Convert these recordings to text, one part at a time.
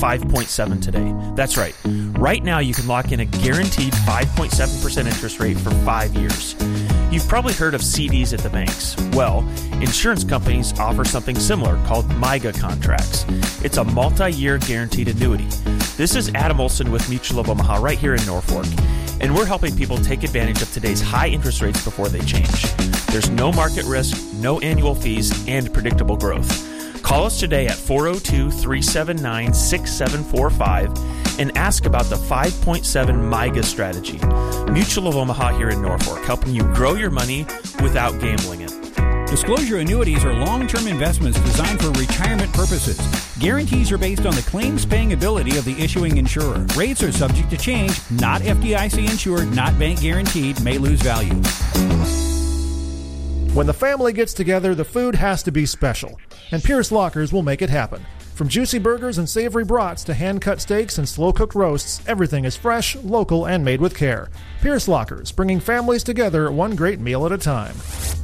5.7 today. That's right. Right now, you can lock in a guaranteed 5.7% interest rate for 5 years. You've probably heard of CDs at the banks. Well, insurance companies offer something similar called MYGA contracts. It's a multi-year guaranteed annuity. This is Adam Olson with Mutual of Omaha right here in Norfolk, and we're helping people take advantage of today's high interest rates before they change. There's no market risk, no annual fees, and predictable growth. Call us today at 402-379-6745 and ask about the 5.7 MYGA strategy. Mutual of Omaha here in Norfolk, helping you grow your money without gambling it. Disclosure annuities are long-term investments designed for retirement purposes. Guarantees are based on the claims-paying ability of the issuing insurer. Rates are subject to change, not FDIC insured, not bank guaranteed, may lose value. When the family gets together, the food has to be special, and Pierce Lockers will make it happen. From juicy burgers and savory brats to hand-cut steaks and slow-cooked roasts, everything is fresh, local, and made with care. Pierce Lockers, bringing families together one great meal at a time.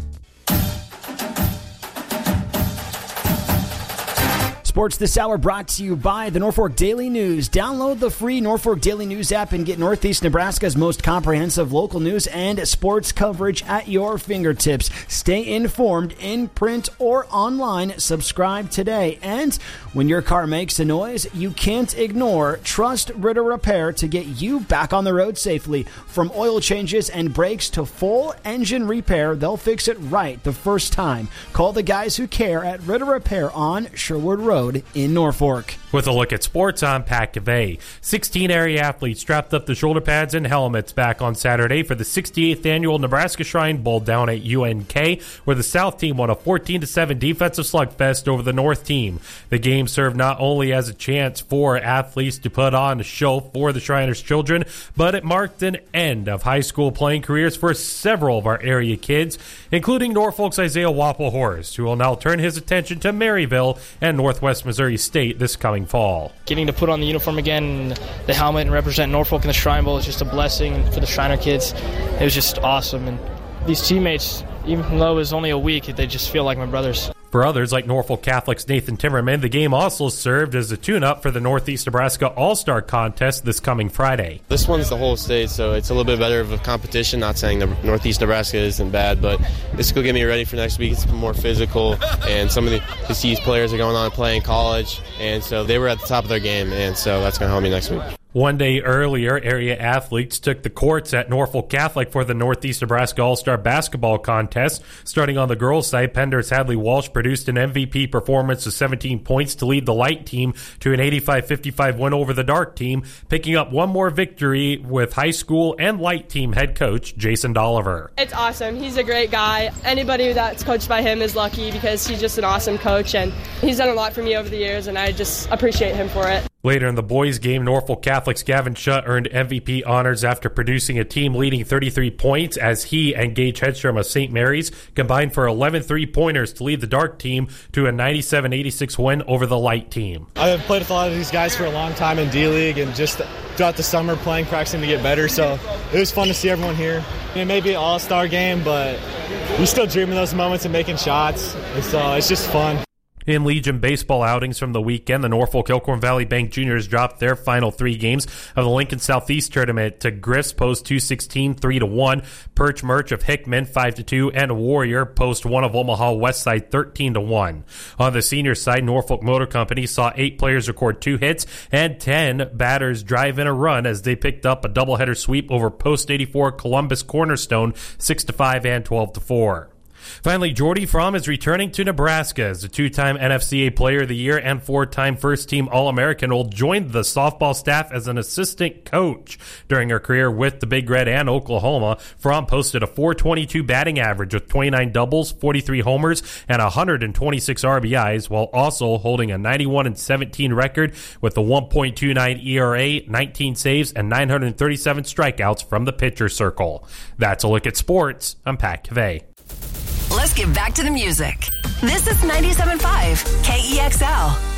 Sports this hour brought to you by the Norfolk Daily News. Download the free Norfolk Daily News app and get Northeast Nebraska's most comprehensive local news and sports coverage at your fingertips. Stay informed in print or online. Subscribe today. And when your car makes a noise you can't ignore, trust Ritter Repair to get you back on the road safely. From oil changes and brakes to full engine repair, they'll fix it right the first time. Call the guys who care at Ritter Repair on Sherwood Road in Norfolk. With a look at sports, I'm Pat Cavay. 16 area athletes strapped up the shoulder pads and helmets back on Saturday for the 68th annual Nebraska Shrine Bowl down at UNK, where the South team won a 14-7 defensive slugfest over the North team. The game served not only as a chance for athletes to put on a show for the Shriners' children, but it marked an end of high school playing careers for several of our area kids, including Norfolk's Isaiah Wapple-Horst, who will now turn his attention to Maryville and Northwest Missouri State this coming fall. Getting to put on the uniform again, the helmet, and represent Norfolk in the Shrine Bowl is just a blessing for the Shriner kids. It was just awesome. And these teammates, even though it was only a week, they just feel like my brothers. For others, like Norfolk Catholic's Nathan Timmerman, the game also served as a tune-up for the Northeast Nebraska All-Star Contest this coming Friday. This one's the whole state, so it's a little bit better of a competition. Not saying the Northeast Nebraska isn't bad, but this will get me ready for next week. It's more physical, and some of these players are going on to play in college, and so they were at the top of their game, and so that's going to help me next week. One day earlier, area athletes took the courts at Norfolk Catholic for the Northeast Nebraska All-Star Basketball Contest. Starting on the girls' side, Pender's Hadley Walsh produced an MVP performance of 17 points to lead the light team to an 85-55 win over the dark team, picking up one more victory with high school and light team head coach Jason Dolliver. It's awesome. He's a great guy. Anybody that's coached by him is lucky because he's just an awesome coach, and he's done a lot for me over the years, and I just appreciate him for it. Later in the boys' game, Norfolk Catholic's Gavin Shutt earned MVP honors after producing a team-leading 33 points as he and Gage Hedstrom of St. Mary's combined for 11 three-pointers to lead the dark team to a 97-86 win over the light team. I've played with a lot of these guys for a long time in D-League and just throughout the summer playing, practicing to get better, so it was fun to see everyone here. It may be an all-star game, but we still dream of those moments and making shots, and so it's just fun. In Legion baseball outings from the weekend, the Norfolk Elkhorn Valley Bank Juniors dropped their final 3 games of the Lincoln Southeast Tournament to Griffs Post 216 3-1, Perch Merch of Hickman 5-2, and Warrior Post 1 of Omaha Westside 13-1. On the senior side, Norfolk Motor Company saw 8 players record 2 hits and 10 batters drive in a run as they picked up a doubleheader sweep over Post 84 Columbus Cornerstone 6-5 and 12-4. Finally, Jordy Fromm is returning to Nebraska as a 2-time NFCA Player of the Year and 4-time first-team All-American. Will join the softball staff as an assistant coach. During her career with the Big Red and Oklahoma, Fromm posted a .422 batting average with 29 doubles, 43 homers, and 126 RBIs, while also holding a 91-17 record with a 1.29 ERA, 19 saves, and 937 strikeouts from the pitcher circle. That's a look at sports. I'm Pat Cavay. Let's get back to the music. This is 97.5 KEXL.